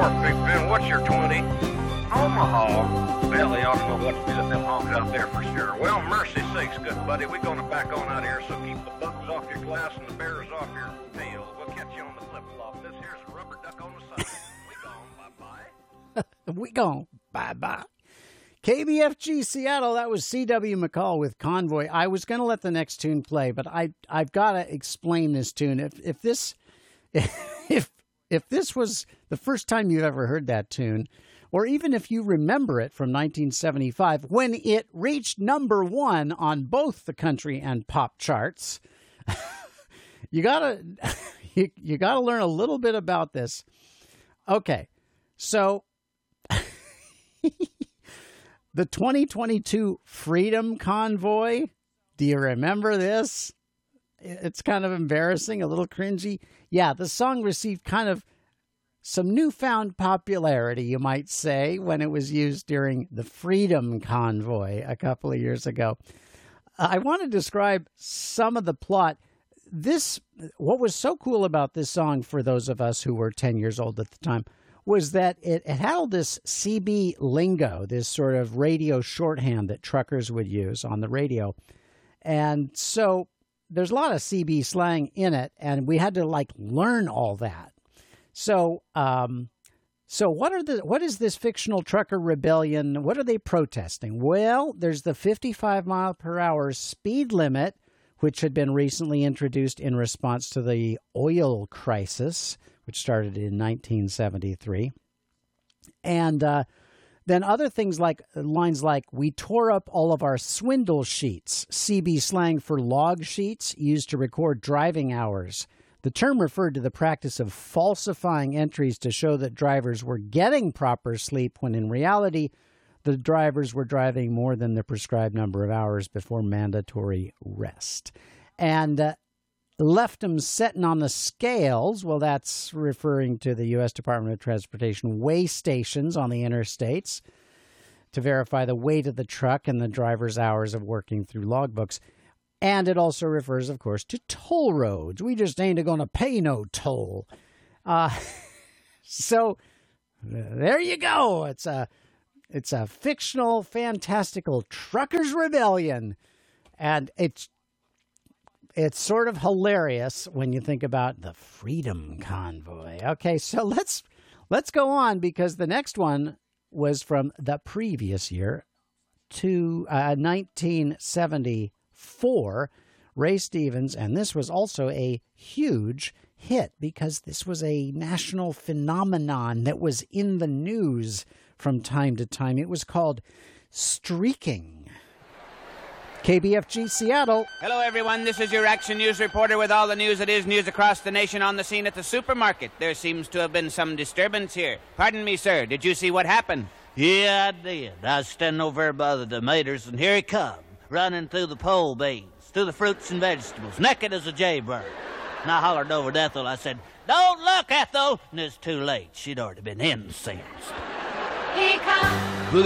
York, Big Ben. What's your 20? Omaha. Well, they ought to know what to do with them honks out there for sure. Well, mercy sakes, good buddy. We're going to back on out here, so keep the buttons off your glass and the bears off your tail. We'll catch you on the flip-flop. This here's a rubber duck on the side. We gone. Bye-bye. We gone. Bye-bye. KBFG Seattle, that was C.W. McCall with Convoy. I was going to let the next tune play, but I've got to explain this tune. If this was the first time you've ever heard that tune, or even if you remember it from 1975, when it reached number one on both the country and pop charts, you gotta learn a little bit about this. Okay, so the 2022 Freedom Convoy, do you remember this? It's kind of embarrassing, a little cringy. Yeah, the song received kind of some newfound popularity, you might say, when it was used during the Freedom Convoy a couple of years ago. I want to describe some of the plot. What was so cool about this song for those of us who were 10 years old at the time was that it had all this CB lingo, this sort of radio shorthand that truckers would use on the radio. And so there's a lot of CB slang in it, and we had to learn all that. So what is this fictional trucker rebellion? What are they protesting? Well, there's the 55 mile per hour speed limit, which had been recently introduced in response to the oil crisis, which started in 1973. And then other things like lines like, we tore up all of our swindle sheets, CB slang for log sheets used to record driving hours. The term referred to the practice of falsifying entries to show that drivers were getting proper sleep when in reality, the drivers were driving more than the prescribed number of hours before mandatory rest. And left them setting on the scales. Well, that's referring to the U.S. Department of Transportation weigh stations on the interstates to verify the weight of the truck and the driver's hours of working through logbooks. And it also refers, of course, to toll roads. We just ain't going to pay no toll. So there you go. It's a fictional, fantastical truckers' rebellion. And it's sort of hilarious when you think about the Freedom Convoy. Okay, so let's go on, because the next one was from the previous year, to 1974, Ray Stevens, and this was also a huge hit because this was a national phenomenon that was in the news from time to time. It was called streaking. KBFG Seattle. Hello, everyone. This is your Action News reporter with all the news that is news across the nation on the scene at the supermarket. There seems to have been some disturbance here. Pardon me, sir. Did you see what happened? Yeah, I did. I was standing over there by the tomatoes, and here he come, running through the pole beans, through the fruits and vegetables, naked as a jaybird. And I hollered over to Ethel. I said, "Don't look, Ethel!" And it's too late. She'd already been incensed. Here comes